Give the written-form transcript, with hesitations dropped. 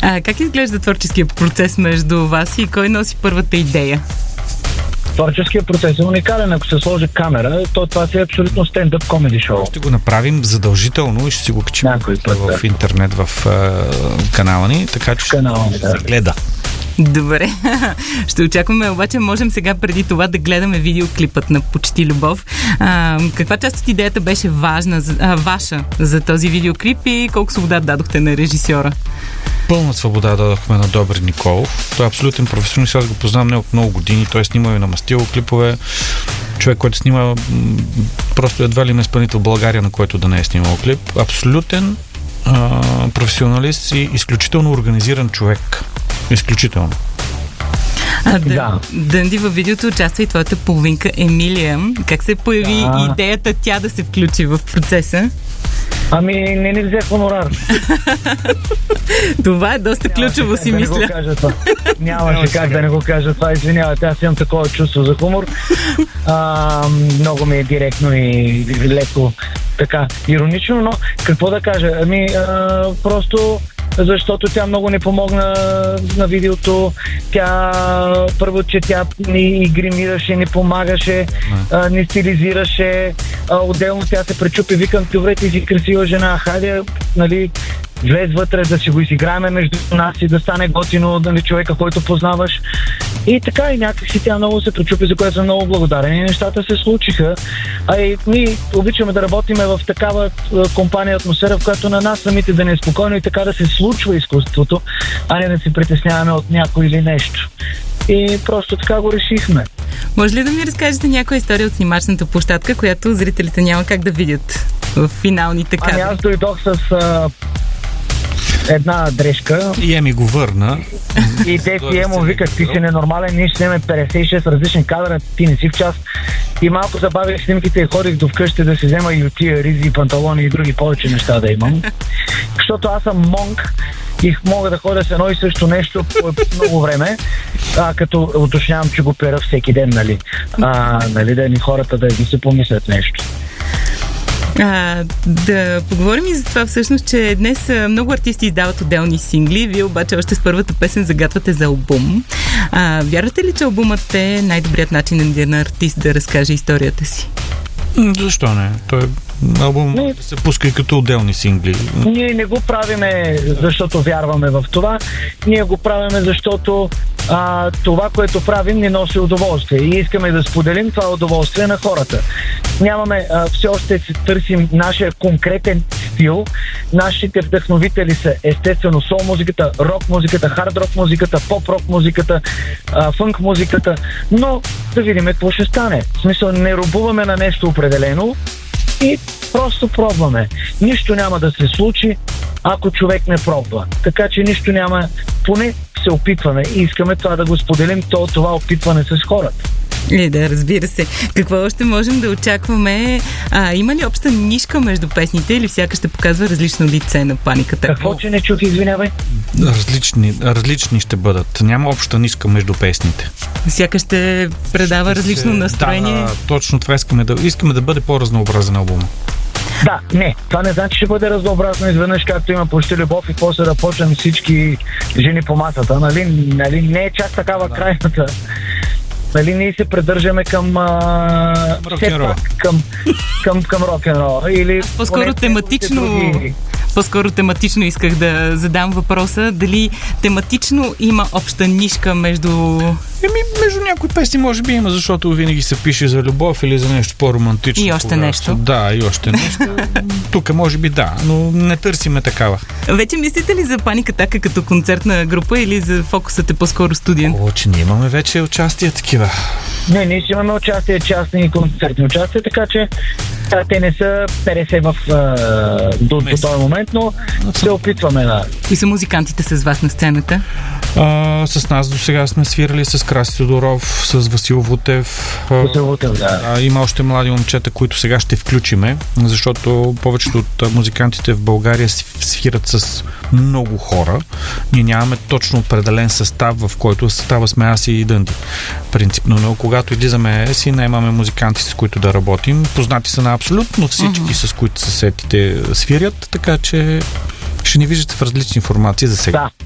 Как изглежда творческия процес между вас и кой носи първата идея? Творческият процес е уникален. Ако се сложи камера, то това си е абсолютно стендъп комеди шоу. Ще го направим задължително и ще си го качим в интернет, в канала ни, така че ще се гледа. Добре. Ще очакваме, обаче можем сега преди това да гледаме видеоклипът на Почти любов. Каква част от идеята беше ваша за този видеоклип и колко свобода дадохте на режисьора? Пълна свобода дадохме на Добри Николов. Той е абсолютен професионалист, аз го познавам не от много години. Той снима и на мастило клипове. Човек, който снима просто едва ли има изпълнител в България, на който да не е снимал клип. Абсолютен професионалист и изключително организиран човек. Изключително. Дънди, във видеото участва и твоята половинка Емилия. Как се появи идеята тя да се включи в процеса? Ами, не взе хонорар. Това е доста ключово, си мисля. Нямаше как да не го кажа това. Извинявайте, аз имам такова чувство за хумор. Много ми е директно и леко така иронично, но какво да кажа? Ами, просто защото тя много не помогна на видеото. Първо, че тя ни гримираше, ни помагаше, ни стилизираше. Отделно тя се пречупи, викам, добре, ти си красива жена, хайде, нали, влез вътре да си го изиграеме между нас и да стане готино, нали, човека, който познаваш. И така, и някакси тя много се пречупи, за което съм много благодарен. И нещата се случиха. И ние обичаме да работиме в такава компания, атмосфера, в която на нас самите да не е спокойно и така да се случва изкуството, а не да се притесняваме от някой или нещо. И просто така го решихме. Може ли да ми разкажете някоя история от снимачната площадка, която зрителите няма как да видят в финалните кадри? Аз дойдох с една дрежка. И Еми го върна. И те си Емо викат, ти си ненормален, ние ще снимаме 56 различни кадра, ти не си в час. И малко забавих снимките и ходих до вкъщи да си взема и отия ризи, панталони и други повече неща да имам. Защото аз съм монк и мога да ходя с едно и също нещо по много време, като уточнявам, че го пера всеки ден, нали? Нали, да ни хората да си помислят нещо. Да поговорим и за това всъщност, че днес много артисти издават отделни сингли, вие обаче още с първата песен загатвате за албум. Вярвате ли, че албумът е най-добрият начин на артист да разкаже историята си? Защо не? Той албум се пуска и като отделни сингли. Ние не го правиме, защото вярваме в това. Ние го правиме, защото това, което правим, ни носи удоволствие. И искаме да споделим това удоволствие на хората. Нямаме, все още се търсим нашия конкретен стил. Нашите вдъхновители са естествено сол музиката, рок музиката, хард рок музиката, поп рок музиката, фънк музиката. Но да видим какво ще стане. В смисъл, не робуваме на нещо определено и просто пробваме. Нищо няма да се случи, ако човек не пробва. Така че нищо няма, поне се опитваме и искаме това да го споделим, това опитване с хората. Да, разбира се. Какво още можем да очакваме? Има ли обща нишка между песните или всяка ще показва различно лице на Паниката? Какво, че не чух, извинявай? Различни ще бъдат. Няма обща нишка между песните. Всяка ще предава различно настроение. Да, точно това искаме да бъде по-разнообразен албум. Да, не. Това не значи, че ще бъде разнообразно изведнъж, както има Почти любов и после да почнем всички жени по масата. Нали? Не е чак такава крайната. Нали, ние се придържаме към рок-н-рол. Към рок-н-рол. Или по-скоро тематично исках да задам въпроса. Дали тематично има обща нишка между... Между някои песни може би има, защото винаги се пише за любов или за нещо по-романтично. И още нещо. Да, и още нещо. Тук може би да, но не търсиме такава. Вече мислите ли за Паникатака като концертна група или за фокусът е по-скоро студиен? Че ние имаме вече участие такива. Не, ние ще имаме участие, частни и концертни участия, така че те не са 50 до този момент, но се опитваме да... И са музикантите с вас на сцената? С нас до сега сме свирали с Краси Тодоров, с Васил Вутев. Да. Има още млади момчета, които сега ще включиме, защото повечето от музикантите в България свират с много хора. Ние нямаме точно определен състав, в който състава сме аз и Дънди. Принципно, но когато излизаме си, наймаме музиканти, с които да работим. Познати са на абсолютно всички, с които съседите свирят, така че ще ни виждате в различни формации за сега. Да.